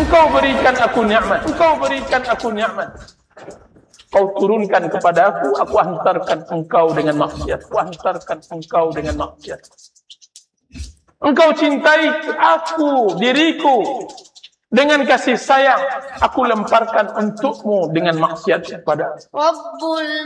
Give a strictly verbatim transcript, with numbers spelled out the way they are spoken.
Engkau berikan aku nikmat, engkau berikan aku nikmat. Kau turunkan kepada aku, aku hantarkan engkau dengan maksiat, aku hantarkan engkau dengan maksiat. Engkau cintai aku, diriku, dengan kasih sayang, aku lemparkan untukmu dengan maksiat kepada aku.